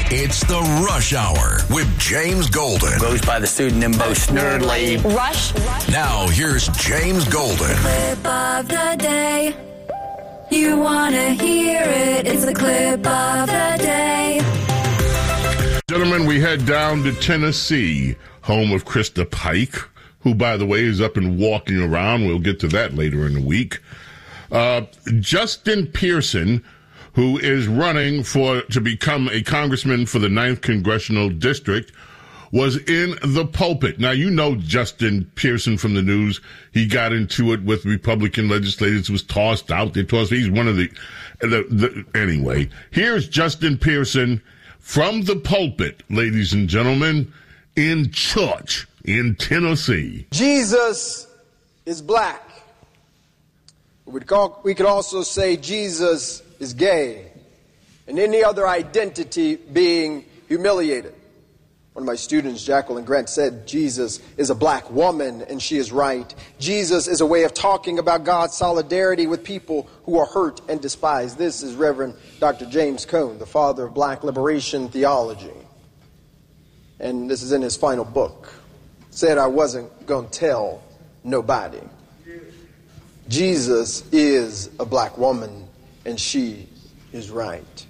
It's the Rush Hour with James Golden. Goes by the pseudonym Bo Snerdley. Rush. Now, here's James Golden. Clip of the day. You want to hear it. It's the clip of the day. Gentlemen, we head down to Tennessee, home of Krista Pike, who, by the way, is up and walking around. We'll get to that later in the week. Justin Pearson, who is running to become a congressman for the 9th Congressional District, was in the pulpit. Now, you know Justin Pearson from the news. He got into it with Republican legislators, was tossed out. He's one of the anyway. Here's Justin Pearson from the pulpit, ladies and gentlemen, in church in Tennessee. Jesus is black. We could also say Jesus is gay, and any other identity being humiliated. One of my students, Jacqueline Grant, said Jesus is a black woman, and she is right. Jesus is a way of talking about God's solidarity with people who are hurt and despised. This is Reverend Dr. James Cone, the father of black liberation theology. And this is in his final book. Said I wasn't going to tell nobody. Jesus is a black woman, and she is right.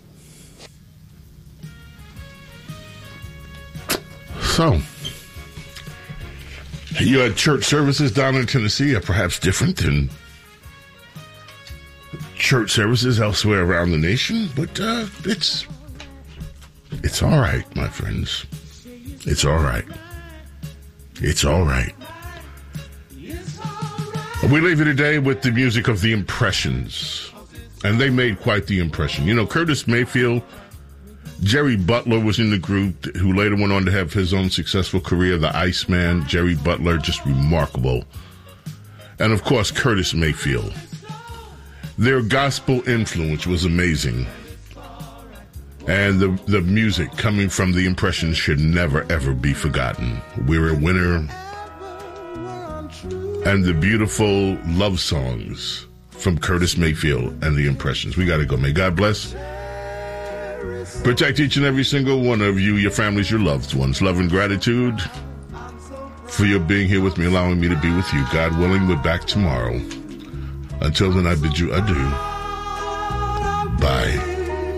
So, your church services down in Tennessee are perhaps different than church services elsewhere around the nation, but it's all right, my friends. It's all right. It's all right. We leave you today with the music of the Impressions, and they made quite the impression. You know, Curtis Mayfield, Jerry Butler was in the group, who later went on to have his own successful career, the Iceman. Jerry Butler, just remarkable. And, of course, Curtis Mayfield. Their gospel influence was amazing. And the music coming from the Impressions should never, ever be forgotten. We're a winner. And the beautiful love songs from Curtis Mayfield and the Impressions. We got to go. May God bless. Protect each and every single one of you, your families, your loved ones. Love and gratitude for your being here with me, allowing me to be with you. God willing, we're back tomorrow. Until then, I bid you adieu. Bye.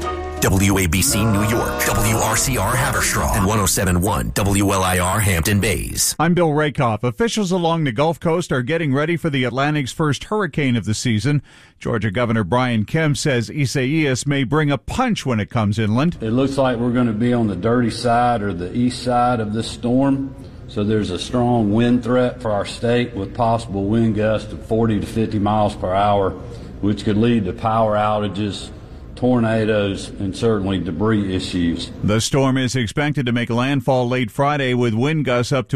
WABC New York, WRCR Haverstraw, and 107.1 WLIR Hampton Bays. I'm Bill Rakoff. Officials along the Gulf Coast are getting ready for the Atlantic's first hurricane of the season. Georgia Governor Brian Kemp says Isaias may bring a punch when it comes inland. It looks like we're going to be on the dirty side or the east side of this storm. So there's a strong wind threat for our state with possible wind gusts of 40 to 50 miles per hour, which could lead to power outages, tornadoes, and certainly debris issues. The storm is expected to make landfall late Friday with wind gusts up to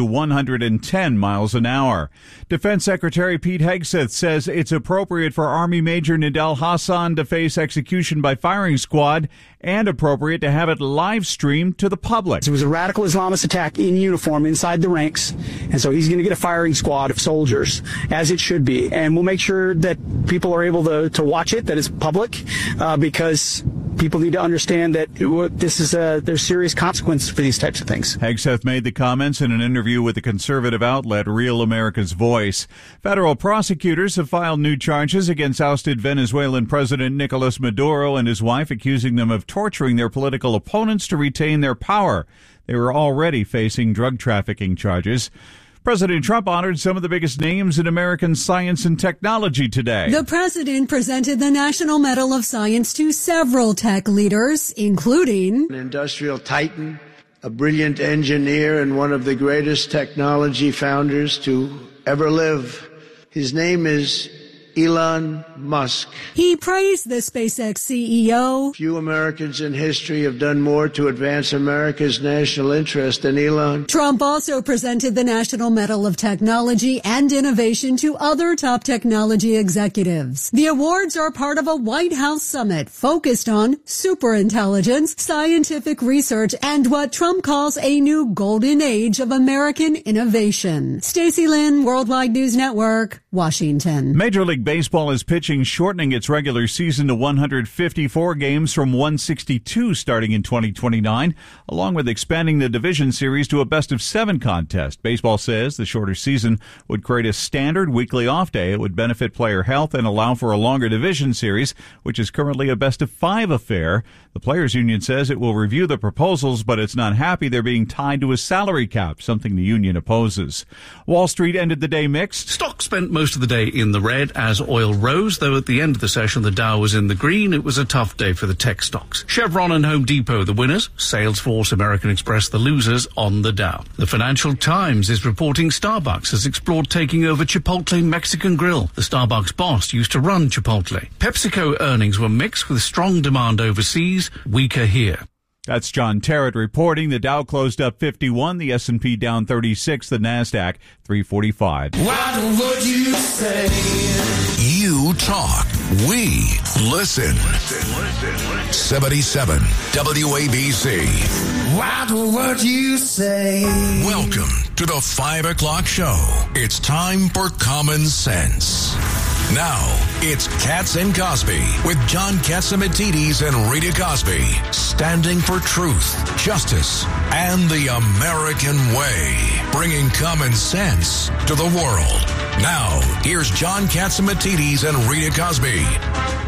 110 miles an hour. Defense Secretary Pete Hegseth says it's appropriate for Army Major Nidal Hasan to face execution by firing squad and appropriate to have it live streamed to the public. It was a radical Islamist attack in uniform inside the ranks, and so he's going to get a firing squad of soldiers, as it should be. And we'll make sure that people are able to watch it, that it's public, because people need to understand that there's serious consequences for these types of things. Hegseth made the comments in an interview with the conservative outlet Real America's Voice. Federal prosecutors have filed new charges against ousted Venezuelan President Nicolas Maduro and his wife, accusing them of torturing their political opponents to retain their power. They were already facing drug trafficking charges. President Trump honored some of the biggest names in American science and technology today. The president presented the National Medal of Science to several tech leaders, including an industrial titan, a brilliant engineer, and one of the greatest technology founders to ever live. His name is Elon Musk. He praised the SpaceX CEO. Few Americans in history have done more to advance America's national interest than Elon. Trump also presented the National Medal of Technology and Innovation to other top technology executives. The awards are part of a White House summit focused on superintelligence, scientific research, and what Trump calls a new golden age of American innovation. Stacey Lynn, Worldwide News Network, Washington. Major League Baseball is pitching, shortening its regular season to 154 games from 162 starting in 2029, along with expanding the division series to a best-of-7 contest. Baseball says the shorter season would create a standard weekly off day. It would benefit player health and allow for a longer division series, which is currently a best-of-5 affair. The Players Union says it will review the proposals, but it's not happy they're being tied to a salary cap, something the union opposes. Wall Street ended the day mixed. Stocks spent most of the day in the red as oil rose, though at the end of the session the Dow was in the green. It was a tough day for the tech stocks. Chevron and Home Depot the winners, Salesforce, American Express the losers on the Dow. The Financial Times is reporting Starbucks has explored taking over Chipotle Mexican Grill. The Starbucks boss used to run Chipotle. PepsiCo earnings were mixed with strong demand overseas, weaker here. That's John Terrett reporting. The Dow closed up 51, the S&P down 36, the NASDAQ 345. What would you say? You talk, we listen. 77 WABC. What would you say? Welcome to the 5 o'clock show. It's time for Common Sense. Now, it's Katz and Cosby with John Catsimatidis and Rita Cosby, standing for truth, justice, and the American way, bringing common sense to the world. Now, here's John Catsimatidis and Rita Cosby.